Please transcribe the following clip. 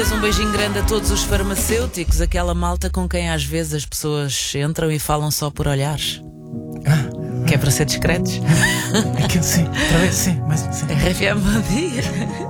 Um beijinho grande a todos os farmacêuticos, aquela malta com quem às vezes as pessoas entram e falam só por olhares. Que é para ser discretos. Sim, outra vez, sim, mas sim. RFM, bom dia.